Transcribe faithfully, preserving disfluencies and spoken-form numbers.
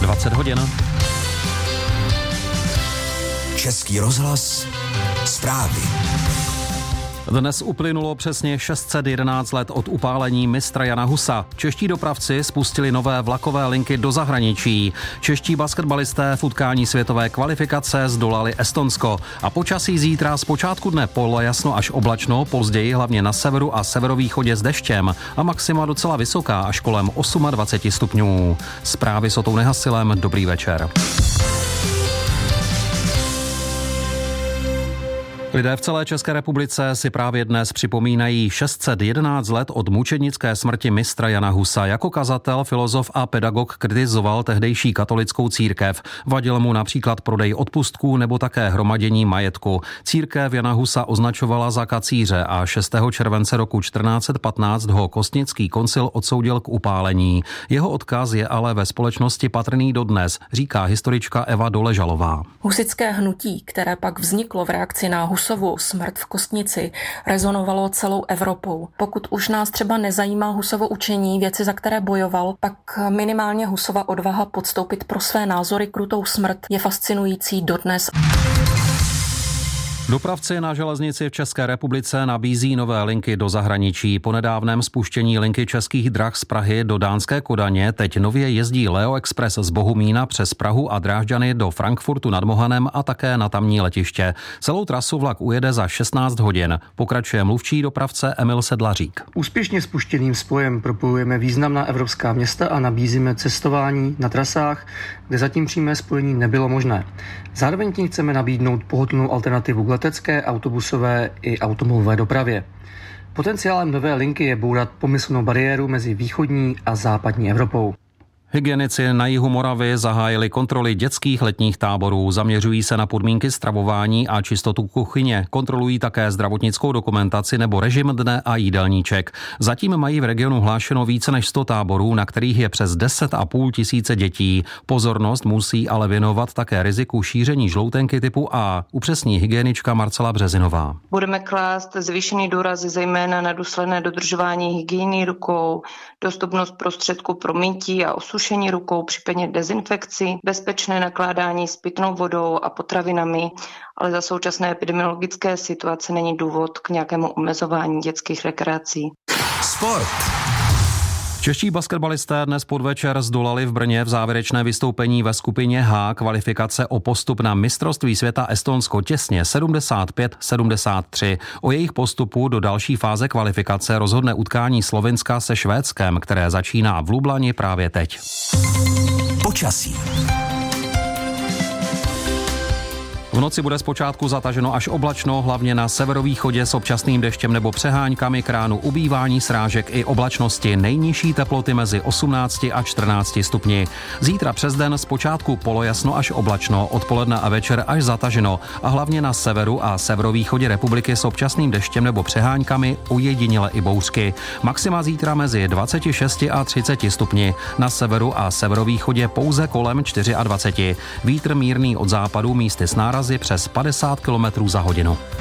dvacet hodin. Český rozhlas, zprávy. Dnes uplynulo přesně šest set jedenáct let od upálení mistra Jana Husa. Čeští dopravci spustili nové vlakové linky do zahraničí. Čeští basketbalisté v utkání světové kvalifikace zdolali Estonsko. A počasí zítra z počátku dne polojasno až oblačno, později hlavně na severu a severovýchodě s deštěm a maxima docela vysoká až kolem dvacet osm stupňů. Zprávy s Otou Nehasilem, dobrý večer. Lidé v celé České republice si právě dnes připomínají šest set jedenáct let od mučednické smrti mistra Jana Husa. Jako kazatel, filozof a pedagog kritizoval tehdejší katolickou církev. Vadil mu například prodej odpustků nebo také hromadění majetku. Církev Jana Husa označovala za kacíře a šestého července roku čtrnáct set patnáct ho Kostnický koncil odsoudil k upálení. Jeho odkaz je ale ve společnosti patrný dodnes, říká historička Eva Doležalová. Husitské hnutí, které pak vzniklo v reakci na Husovu smrt v Kostnici, rezonovalo celou Evropou. Pokud už nás třeba nezajímá Husovo učení, věci, za které bojoval, pak minimálně Husova odvaha podstoupit pro své názory krutou smrt je fascinující dodnes. Dopravci na železnici v České republice nabízí nové linky do zahraničí. Po nedávném spuštění linky Českých drah z Prahy do dánské Kodaně teď nově jezdí Leo Express z Bohumína přes Prahu a Drážďany do Frankfurtu nad Mohanem a také na tamní letiště. Celou trasu vlak ujede za šestnáct hodin. Pokračuje mluvčí dopravce Emil Sedlařík. Úspěšně spuštěným spojem propojujeme významná evropská města a nabízíme cestování na trasách, kde zatím přímé spojení nebylo možné. Zároveň tím chceme nabídnout pohodlnou alternativu k letecké, autobusové i automobilové dopravě. Potenciálem nové linky je bourat pomyslnou bariéru mezi východní a západní Evropou. Hygienici na jihu Moravy zahájili kontroly dětských letních táborů. Zaměřují se na podmínky stravování a čistotu kuchyně. Kontrolují také zdravotnickou dokumentaci nebo režim dne a jídelníček. Zatím mají v regionu hlášeno více než sto táborů, na kterých je přes deset a půl tisíce dětí. Pozornost musí ale věnovat také riziku šíření žloutenky typu A, upřesní hygienička Marcela Březinová. Budeme klást zvýšený důraz zejména na důsledné dodržování hygieny rukou, dostupnost prostředků pro mytí a osušení rukou, případně dezinfekci, bezpečné nakládání s pitnou vodou a potravinami, ale za současné epidemiologické situace není důvod k nějakému omezování dětských rekreací. Sport. Čeští basketbalisté dnes podvečer zdolali v Brně v závěrečné vystoupení ve skupině H kvalifikace o postup na mistrovství světa Estonsko těsně sedmdesát pět sedmdesát tři. O jejich postupu do další fáze kvalifikace rozhodne utkání Slovinska se Švédskem, které začíná v Lublani právě teď. Počasí. V noci bude zpočátku zataženo až oblačno, hlavně na severovýchodě s občasným deštěm nebo přeháňkami, k ránu ubývání srážek i oblačnosti. Nejnižší teploty mezi osmnácti a čtrnácti stupni. Zítra přes den zpočátku polojasno až oblačno, odpoledne a večer až zataženo a hlavně na severu a severovýchodě republiky s občasným deštěm nebo přeháňkami, ojediněle i bouřky. Maxima zítra mezi dvaceti šesti a třiceti stupni. Na severu a severovýchodě pouze kolem dvaceti čtyři. Vítr mírný od západu, místy s nárazy přes padesát kilometrů za hodinu.